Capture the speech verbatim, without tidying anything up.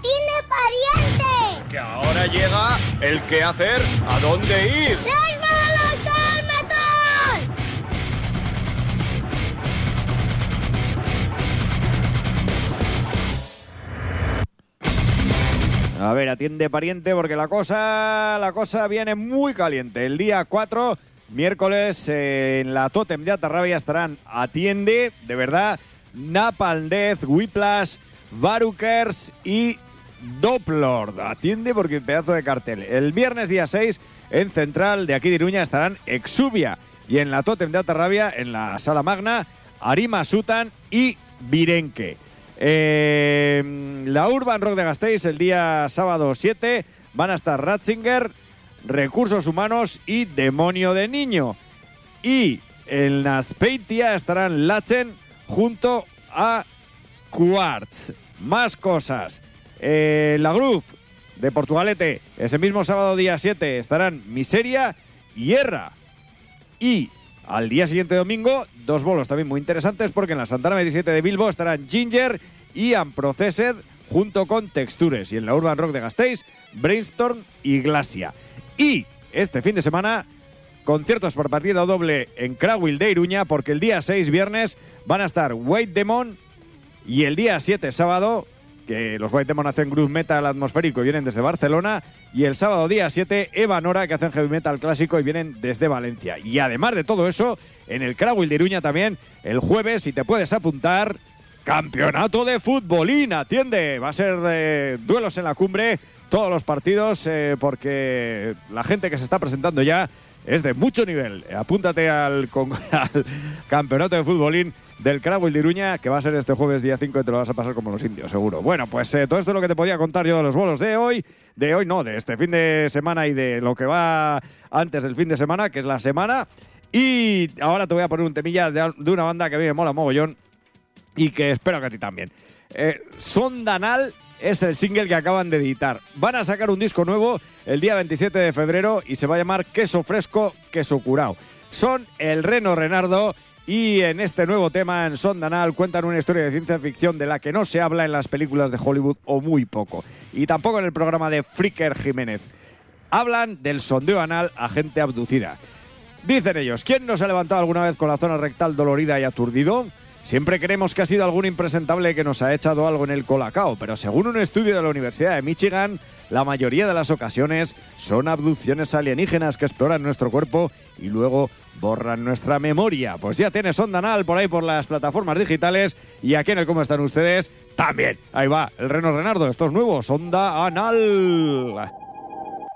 atiende pariente! Que ahora llega el qué hacer, a dónde ir. ¡Los bolos del metal! A ver, atiende pariente porque la cosa, la cosa viene muy caliente. El día cuatro, miércoles, eh, en la Tótem de Atarrabia estarán Atiende, de verdad, Napalm Death, Whiplash, Varukers y Doplord. Atiende porque pedazo de cartel. El viernes día seis, en Central de aquí de Iruña, estarán Exuvia. Y en la Tótem de Atarrabia, en la Sala Magna, Arima Sutan y Virenque. Eh, la Urban Rock de Gasteiz, el día sábado siete, van a estar Ratzinger, Recursos Humanos y Demonio de Niño. Y en Azpeitia estarán Lachen junto a Quartz. Más cosas. Eh, la Groove de Portugalete, ese mismo sábado día siete, estarán Miseria y Erra. Y al día siguiente domingo, dos bolos también muy interesantes porque en la Santana veintisiete de Bilbo estarán Ginger y Unprocessed junto con Textures. Y en la Urban Rock de Gasteiz, Brainstorm y Glacia. Y este fin de semana, conciertos por partida doble en Crowell de Iruña porque el día seis, viernes, van a estar White Demon y el día siete, sábado, que los White Demon hacen groove metal atmosférico y vienen desde Barcelona, y el sábado día siete, Eva Nora, que hacen heavy metal clásico y vienen desde Valencia. Y además de todo eso, en el Crowell de Iruña también, el jueves, si te puedes apuntar, campeonato de futbolín, atiende, va a ser eh, duelos en la cumbre, todos los partidos, eh, porque la gente que se está presentando ya es de mucho nivel. Apúntate al, con, al campeonato de futbolín del Crowell de Iruña, que va a ser este jueves día cinco y te lo vas a pasar como los indios, seguro. Bueno, pues eh, todo esto es lo que te podía contar yo de los bolos de hoy, de hoy no, de este fin de semana y de lo que va antes del fin de semana, que es la semana. Y ahora te voy a poner un temilla de, de una banda que a mí me mola mogollón y que espero que a ti también. Eh, Sonda Anal es el single que acaban de editar. Van a sacar un disco nuevo el día veintisiete de febrero y se va a llamar Queso Fresco, Queso Curao. Son el Reno Renardo y en este nuevo tema, en Sonda Anal, cuentan una historia de ciencia ficción de la que no se habla en las películas de Hollywood o muy poco. Y tampoco en el programa de Fricker Jiménez. Hablan del sondeo anal a gente abducida. Dicen ellos, ¿quién no se ha levantado alguna vez con la zona rectal dolorida y aturdido? Siempre creemos que ha sido algún impresentable que nos ha echado algo en el colacao, pero según un estudio de la Universidad de Michigan, la mayoría de las ocasiones son abducciones alienígenas que exploran nuestro cuerpo y luego borran nuestra memoria. Pues ya tienes Sonda Anal por ahí por las plataformas digitales y aquí en el Cómo Están Ustedes también. Ahí va, el Reno Renardo, estos nuevos, Sonda Anal.